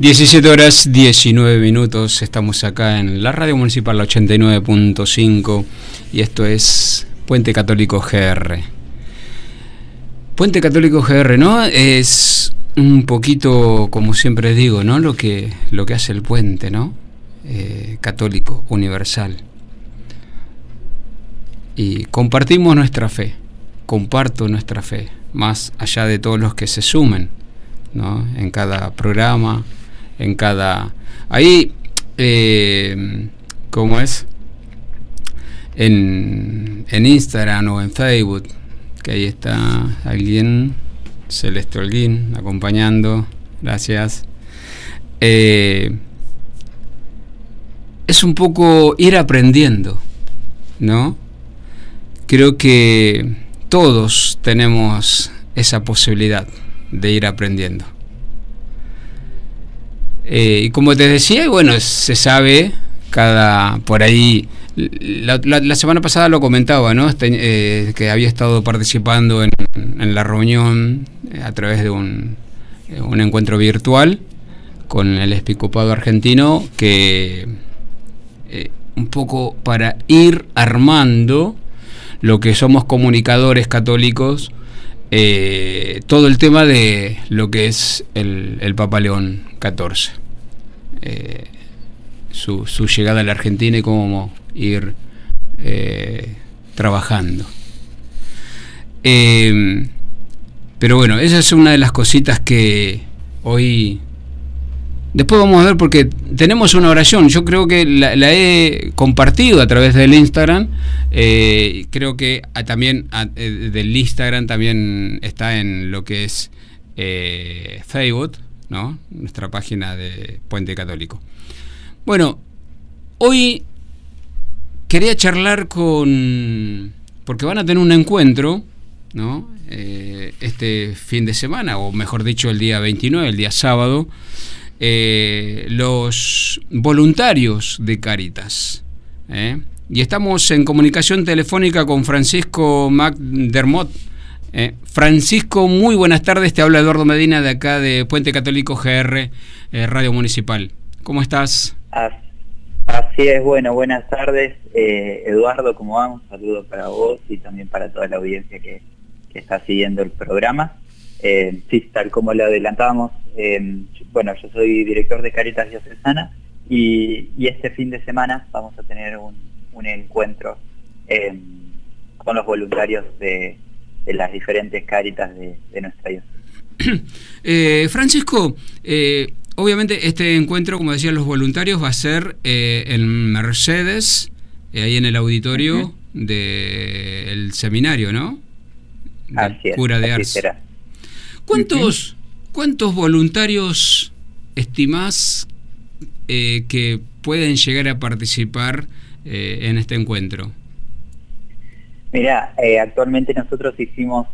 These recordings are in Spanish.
17 horas 19 minutos, estamos acá en la radio municipal, la 89.5, y esto es Puente Católico GR. Puente Católico GR, ¿no? Es un poquito, como siempre digo, ¿no? Lo que hace el puente, ¿no? Católico, universal. Y compartimos nuestra fe, comparto nuestra fe, más allá de todos los que se sumen, ¿no? En cada programa, en cada... Ahí, ¿cómo es? En Instagram o en Facebook, que ahí está alguien, Celeste Holguín, acompañando, gracias. Es un poco ir aprendiendo, ¿no? Creo que todos tenemos esa posibilidad de ir aprendiendo. Y como te decía, bueno, se sabe, por ahí, la semana pasada lo comentaba, ¿no? Que había estado participando en la reunión a través de un encuentro virtual con el episcopado argentino, que un poco para ir armando lo que somos comunicadores católicos, todo el tema de lo que es el Papa León XIV, su llegada a la Argentina y cómo ir trabajando. Pero bueno, esa es una de las cositas que hoy... Después vamos a ver, porque tenemos una oración. Yo creo que la he compartido a través del Instagram. Creo que también del Instagram también está en lo que es Facebook, ¿no? Nuestra página de Puente Católico. Bueno, hoy quería charlar porque van a tener un encuentro, ¿no? Este fin de semana, o mejor dicho, el día 29, el día sábado. Los voluntarios de Cáritas, y estamos en comunicación telefónica con Francisco McDermott. Francisco, muy buenas tardes, te habla Eduardo Medina de acá de Puente Católico GR, Radio Municipal. ¿Cómo estás? Así es, bueno, buenas tardes, Eduardo, ¿cómo vamos? Saludos para vos y también para toda la audiencia que está siguiendo el programa. Sí, tal como lo adelantábamos, bueno, yo soy director de Cáritas Diocesana y este fin de semana vamos a tener un encuentro con los voluntarios de las diferentes Cáritas de nuestra diócesis. Francisco, obviamente este encuentro, como decían los voluntarios, va a ser en Mercedes, ahí en el auditorio del seminario, ¿no? Así es, Cura de así Ars. será. ¿Cuántos voluntarios estimás que pueden llegar a participar en este encuentro? Mirá, actualmente nosotros hicimos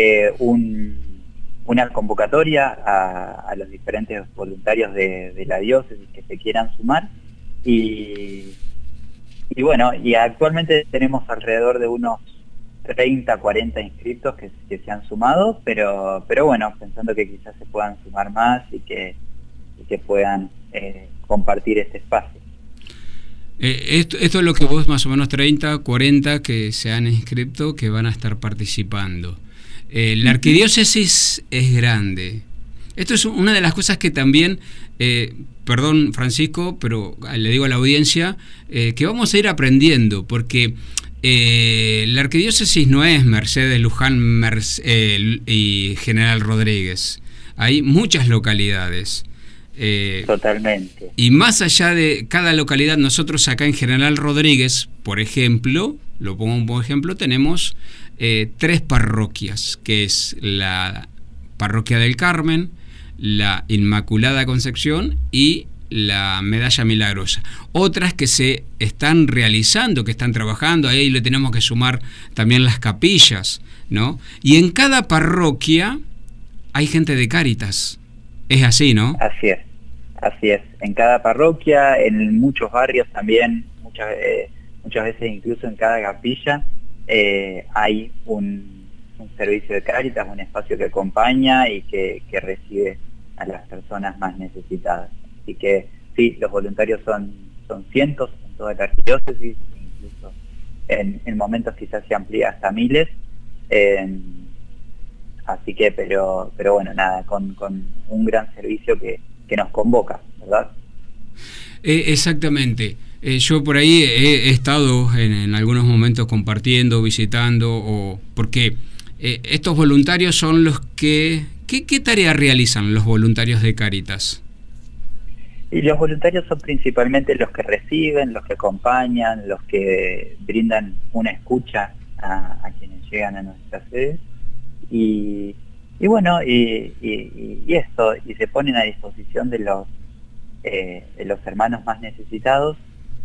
una convocatoria a los diferentes voluntarios de la diócesis que se quieran sumar y bueno, y actualmente tenemos alrededor de unos 30, 40 inscriptos que se han sumado, pero bueno, pensando que quizás se puedan sumar más y que puedan compartir este espacio. Esto es lo que vos, más o menos 30, 40 que se han inscrito, que van a estar participando. La arquidiócesis es grande. Esto es una de las cosas que también, perdón Francisco, pero le digo a la audiencia, que vamos a ir aprendiendo, porque la arquidiócesis no es Mercedes, Luján y General Rodríguez. Hay muchas localidades. Totalmente. Y más allá de cada localidad, nosotros acá en General Rodríguez, por ejemplo, lo pongo como ejemplo, tenemos 3 parroquias, que es la Parroquia del Carmen, la Inmaculada Concepción y la Medalla Milagrosa. Otras que se están realizando, que están trabajando, ahí le tenemos que sumar también las capillas, ¿no? Y en cada parroquia hay gente de Cáritas. Es así, ¿no? Así es. En cada parroquia, en muchos barrios también, muchas veces incluso en cada capilla, hay un servicio de Cáritas, un espacio que acompaña y que recibe a las personas más necesitadas. Así que sí, los voluntarios son cientos en toda la arquidiócesis, incluso en momentos quizás se amplía hasta miles. Así que, pero bueno, nada, con un gran servicio que nos convoca, ¿verdad? Exactamente. Yo por ahí he estado en algunos momentos compartiendo, visitando, porque estos voluntarios son los que... ¿Qué tarea realizan los voluntarios de Cáritas? Y los voluntarios son principalmente los que reciben, los que acompañan, los que brindan una escucha a quienes llegan a nuestras sedes. Y bueno, y esto, y se ponen a disposición de los hermanos más necesitados,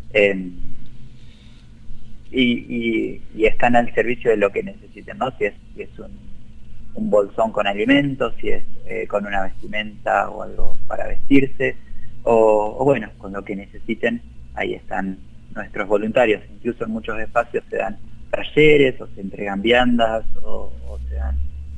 y están al servicio de lo que necesiten, ¿no? Si es un bolsón con alimentos, si es con una vestimenta o algo para vestirse, o bueno, con lo que necesiten, ahí están nuestros voluntarios. Incluso en muchos espacios se dan talleres, o se entregan viandas, o se dan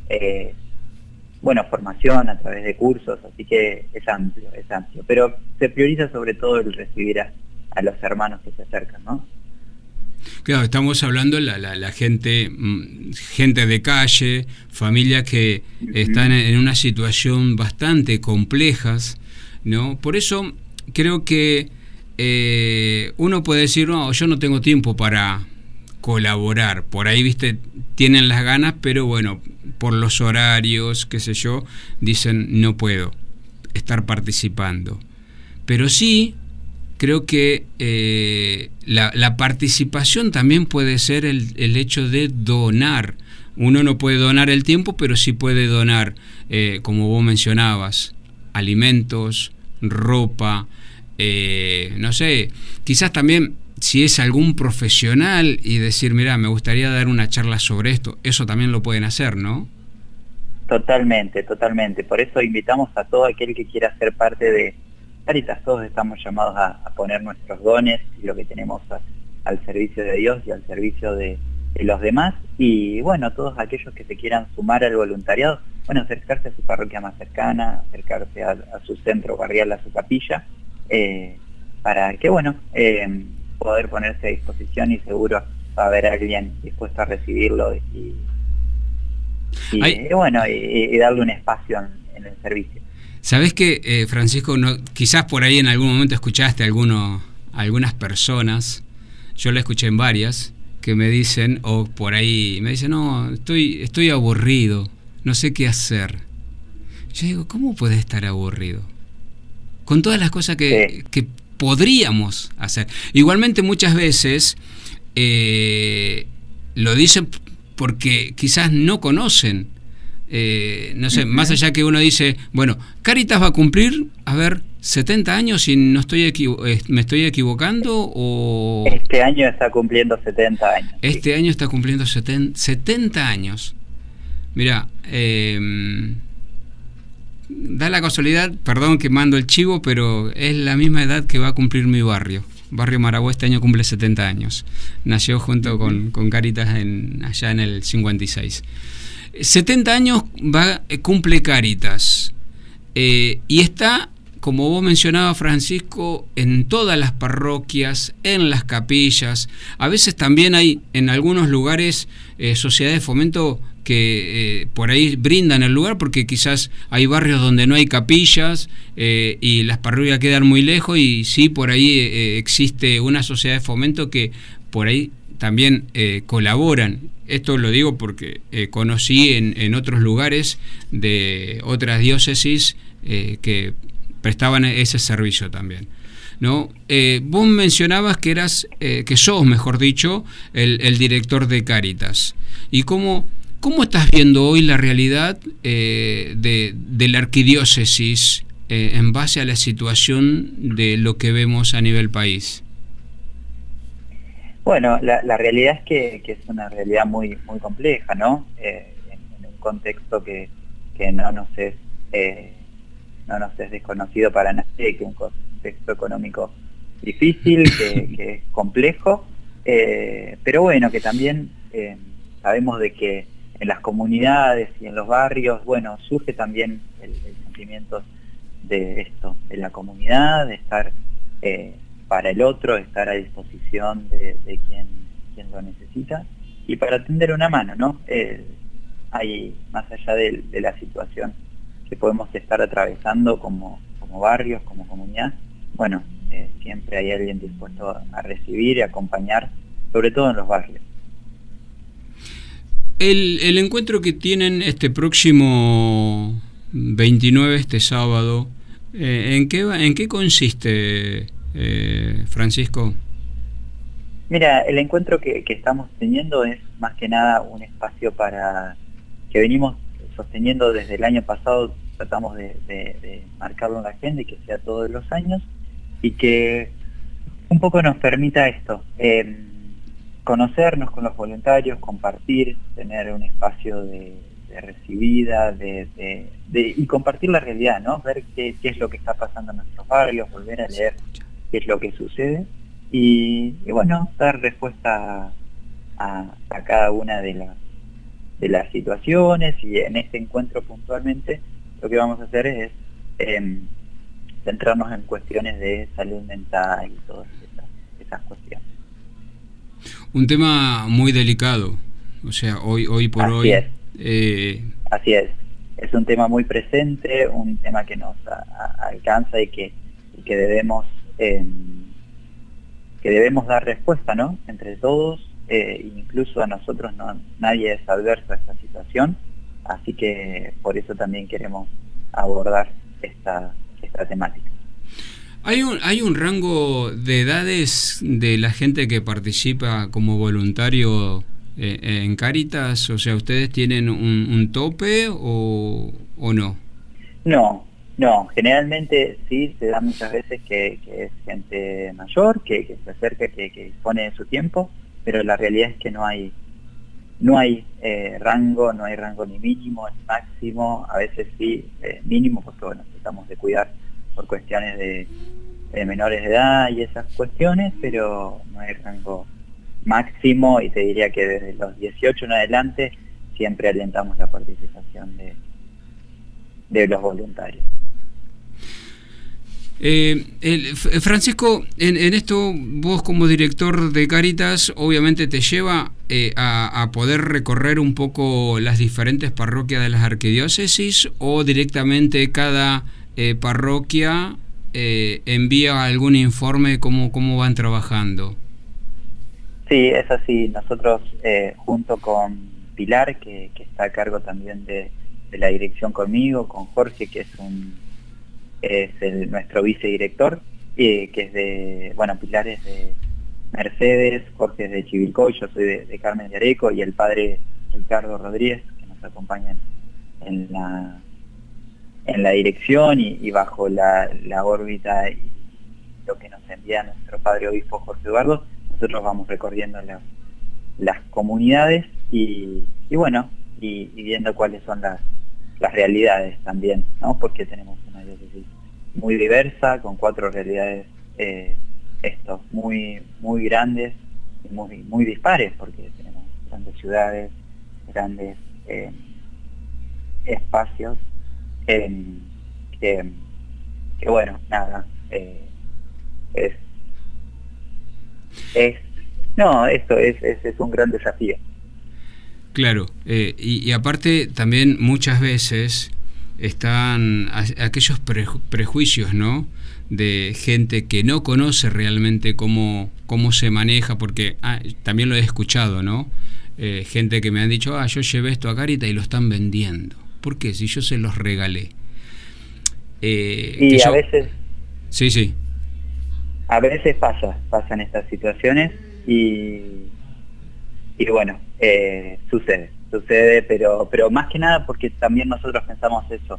formación a través de cursos, así que es amplio, pero se prioriza sobre todo el recibir a los hermanos que se acercan, ¿no? Claro, estamos hablando de la gente de calle, familias que están en una situación bastante complejas, ¿no? Por eso creo que uno puede decir, no, yo no tengo tiempo para colaborar. Por ahí, viste, tienen las ganas, pero bueno, por los horarios, qué sé yo, dicen, no puedo estar participando. Pero sí, creo que la participación también puede ser el hecho de donar. Uno no puede donar el tiempo, pero sí puede donar, como vos mencionabas, alimentos, ropa, no sé, quizás también si es algún profesional y decir, mira, me gustaría dar una charla sobre esto, eso también lo pueden hacer, ¿no? Totalmente. Por eso invitamos a todo aquel que quiera ser parte de Cáritas. Todos estamos llamados a poner nuestros dones y lo que tenemos al servicio de Dios y al servicio de los demás. Y bueno, todos aquellos que se quieran sumar al voluntariado, bueno, acercarse a su parroquia más cercana, acercarse a su centro barrial, a su capilla, para que, bueno, poder ponerse a disposición, y seguro va a haber alguien dispuesto a recibirlo y darle un espacio en el servicio. ¿Sabés que, Francisco, quizás por ahí en algún momento escuchaste algunas personas, yo la escuché en varias, que me dicen, o por ahí me dicen, no, estoy aburrido, no sé qué hacer. Yo digo, ¿cómo puedes estar aburrido? Con todas las cosas que podríamos hacer. Igualmente muchas veces lo dicen porque quizás no conocen, no sé, más allá que uno dice, bueno, Cáritas va a cumplir, 70 años, y me estoy equivocando, o... Este año está cumpliendo 70 años. Este año está cumpliendo 70 años. Mira, da la casualidad, perdón que mando el chivo, pero es la misma edad que va a cumplir mi barrio. Barrio Marabó este año cumple 70 años. Nació junto con Cáritas allá en el 56. 70 años cumple Cáritas. Y está, como vos mencionabas, Francisco, en todas las parroquias, en las capillas. A veces también hay en algunos lugares sociedades de fomento que por ahí brindan el lugar, porque quizás hay barrios donde no hay capillas y las parroquias quedan muy lejos, y sí, por ahí existe una sociedad de fomento que por ahí también colaboran. Esto lo digo porque conocí en otros lugares de otras diócesis que prestaban ese servicio también, ¿no? Vos mencionabas que sos, mejor dicho, el director de Cáritas. ¿Y cómo estás viendo hoy la realidad de la arquidiócesis en base a la situación de lo que vemos a nivel país? Bueno, la realidad es que es una realidad muy compleja, ¿no? En un contexto que no nos es desconocido para nadie, que es un contexto económico difícil, que es complejo, pero bueno, que también sabemos de que en las comunidades y en los barrios, bueno, surge también el sentimiento de esto, de la comunidad, de estar para el otro, de estar a disposición de quien lo necesita, y para tender una mano, ¿no? Hay, más allá de la situación que podemos estar atravesando como barrios, como comunidad, bueno, siempre hay alguien dispuesto a recibir y acompañar, sobre todo en los barrios. El encuentro que tienen este próximo 29, este sábado, ¿en qué consiste, Francisco? Mira, el encuentro que estamos teniendo es más que nada un espacio que venimos sosteniendo desde el año pasado. Tratamos de marcarlo en la agenda y que sea todos los años, y que un poco nos permita esto, conocernos con los voluntarios, compartir, tener un espacio de recibida, y compartir la realidad, ¿no? Ver qué es lo que está pasando en nuestros barrios, volver a leer qué es lo que sucede, y bueno, dar respuesta a cada una de las situaciones. Y en este encuentro puntualmente lo que vamos a hacer es centrarnos en cuestiones de salud mental y todas esas cuestiones. Un tema muy delicado, o sea, hoy por Así hoy. Es. Así es. Es un tema muy presente, un tema que nos alcanza y que debemos dar respuesta, ¿no? Entre todos, incluso a nosotros nadie es adverso a esta situación, así que por eso también queremos abordar esta temática. ¿Hay un rango de edades de la gente que participa como voluntario en Cáritas? O sea, ¿ustedes tienen un tope o no? No, generalmente sí, se da muchas veces que es gente mayor, que se acerca, que dispone de su tiempo, pero la realidad es que no hay rango, no hay rango ni mínimo ni máximo. A veces sí, mínimo, porque bueno, tratamos de cuidar por cuestiones de menores de edad y esas cuestiones, pero no hay rango máximo, y te diría que desde los 18 en adelante siempre alentamos la participación de los voluntarios. Francisco, en esto vos como director de Cáritas obviamente te lleva a poder recorrer un poco las diferentes parroquias de las arquidiócesis, o directamente cada parroquia envía algún informe cómo van trabajando. Sí, es así. Nosotros junto con Pilar, que está a cargo también de la dirección conmigo, con Jorge, que es nuestro vicedirector, que es Pilar es de Mercedes, Jorge es de Chivilcoy, yo soy de Carmen de Areco, y el padre Ricardo Rodríguez, que nos acompaña en la dirección, y bajo la órbita y lo que nos envía nuestro padre obispo Jorge Eduardo, nosotros vamos recorriendo las comunidades y viendo cuáles son las realidades también, ¿no? Porque tenemos una diócesis muy diversa, con 4 realidades muy grandes y muy dispares, porque tenemos grandes ciudades, grandes espacios que bueno, nada, esto es un gran desafío. Claro, y aparte también muchas veces están aquellos prejuicios, ¿no?, de gente que no conoce realmente cómo se maneja, porque también lo he escuchado, ¿no? Gente que me han dicho, yo llevé esto a Cáritas y lo están vendiendo. ¿Por qué? Si yo se los regalé. Y a veces... Sí. A veces pasan estas situaciones y bueno, sucede, pero más que nada porque también nosotros pensamos eso,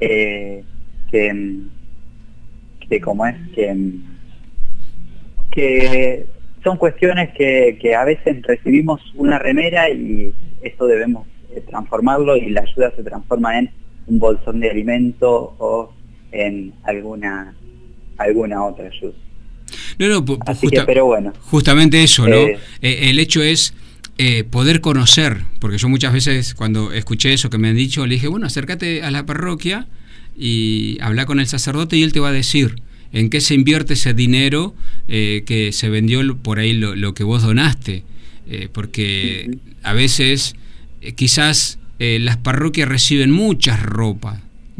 que son cuestiones que a veces recibimos una remera y esto debemos transformarlo, y la ayuda se transforma en un bolsón de alimento o en alguna otra ayuda. No, pero bueno, justamente eso, ¿no? El hecho es poder conocer, porque yo muchas veces cuando escuché eso que me han dicho, le dije, bueno, acércate a la parroquia y habla con el sacerdote y él te va a decir en qué se invierte ese dinero que se vendió por ahí lo que vos donaste, porque a veces quizás las parroquias reciben mucha ropa,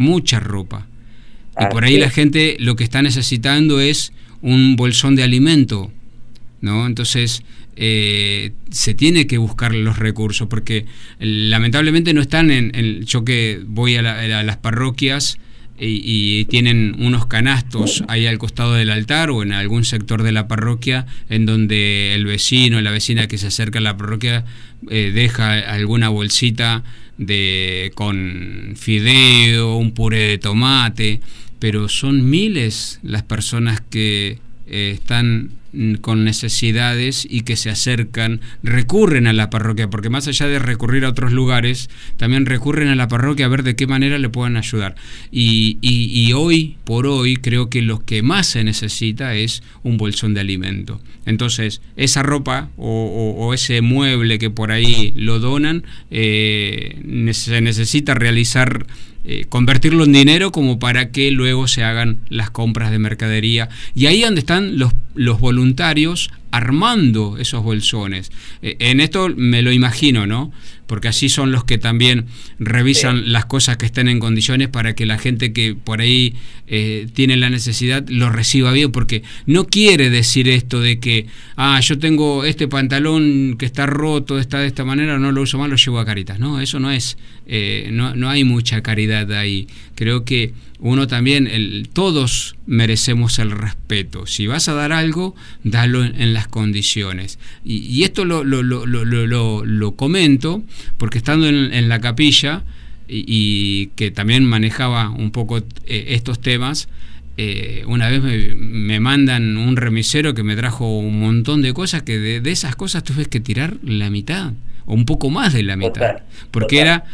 y por ahí la gente lo que está necesitando es un bolsón de alimento, ¿no? Entonces se tiene que buscar los recursos, porque lamentablemente no están yo que voy a las parroquias y tienen unos canastos ahí al costado del altar o en algún sector de la parroquia en donde el vecino o la vecina que se acerca a la parroquia deja alguna bolsita con fideo, un puré de tomate, pero son miles las personas que están con necesidades y que se acercan, recurren a la parroquia, porque más allá de recurrir a otros lugares, también recurren a la parroquia a ver de qué manera le puedan ayudar. Y hoy por hoy creo que lo que más se necesita es un bolsón de alimento. Entonces, esa ropa o ese mueble que por ahí lo donan, se necesita realizar, convertirlo en dinero como para que luego se hagan las compras de mercadería, y ahí donde están los voluntarios armando esos bolsones. En esto me lo imagino, ¿no? Porque así son los que también revisan las cosas que estén en condiciones para que la gente que por ahí tiene la necesidad lo reciba bien, porque no quiere decir esto de que yo tengo este pantalón que está roto, está de esta manera, no lo uso más, lo llevo a Cáritas. No, eso no es, no hay mucha caridad ahí. Creo que uno también, todos merecemos el respeto. Si vas a dar algo, dalo en las condiciones. Y esto lo comento porque estando en la capilla y que también manejaba un poco estos temas, una vez me mandan un remisero que me trajo un montón de cosas que de esas cosas tuve que tirar la mitad o un poco más de la mitad, porque era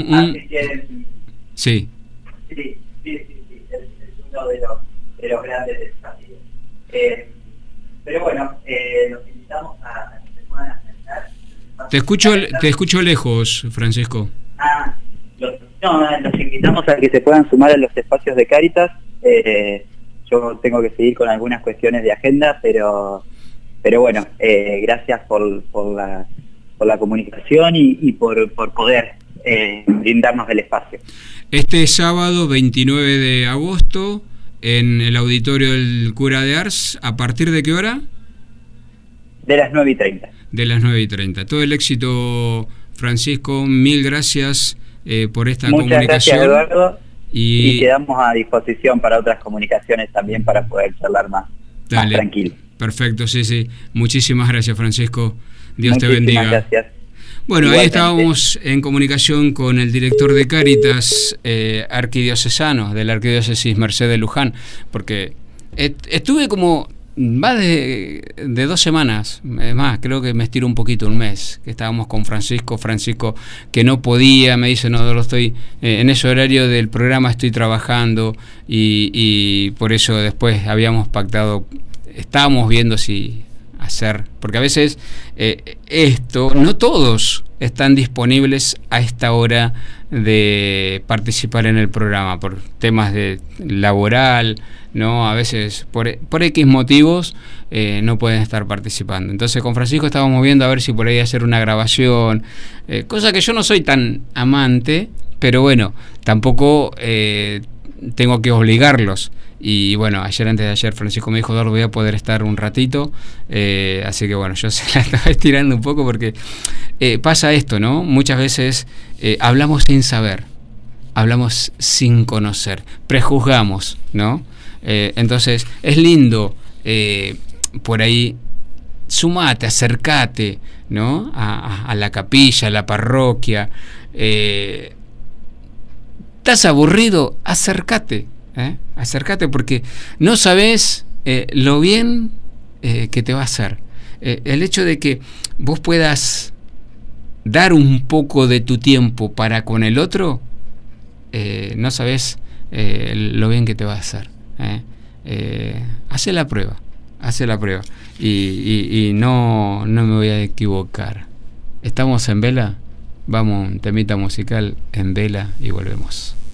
sí. Sí, es uno de los grandes desafíos. Pero bueno, los invitamos a que se puedan acercar. Te escucho lejos, Francisco. Los invitamos a que se puedan sumar a los espacios de Cáritas. Yo tengo que seguir con algunas cuestiones de agenda, pero bueno, gracias por la comunicación y por poder brindarnos el espacio. Este sábado 29 de agosto en el auditorio del Cura de Ars, ¿a partir de qué hora? De las 9:30. De las 9:30. Todo el éxito, Francisco, mil gracias por esta comunicación. Muchas gracias, Eduardo, y quedamos a disposición para otras comunicaciones también para poder charlar más tranquilo. Perfecto, sí. Muchísimas gracias, Francisco. Dios te bendiga. Gracias. Bueno, igualmente. Ahí estábamos en comunicación con el director de Cáritas arquidiocesano de la Arquidiócesis Merced de Luján, porque estuve como más de 2 semanas, es más, creo que me estiro un poquito, un mes, que estábamos con Francisco que no podía, me dice, no lo estoy, en ese horario del programa estoy trabajando, y por eso después habíamos pactado, estábamos viendo si hacer, porque a veces no todos están disponibles a esta hora de participar en el programa por temas de laboral, no, a veces por X motivos no pueden estar participando. Entonces con Francisco estábamos viendo a ver si por ahí hacer una grabación, cosa que yo no soy tan amante, pero bueno, tampoco tengo que obligarlos. Y bueno, antes de ayer Francisco me dijo, Eduardo, voy a poder estar un ratito, así que bueno, yo se la estaba estirando un poco porque pasa esto, ¿no? Muchas veces hablamos sin saber, hablamos sin conocer, prejuzgamos, ¿no? Entonces es lindo por ahí, sumate, acercate, ¿no? A la capilla, a la parroquia. ¿Estás aburrido? Acércate. Acércate, porque no sabes lo bien que te va a hacer. El hecho de que vos puedas dar un poco de tu tiempo para con el otro, no sabes lo bien que te va a hacer. Hace la prueba y no me voy a equivocar. Estamos en vela, vamos, un temita musical en vela y volvemos.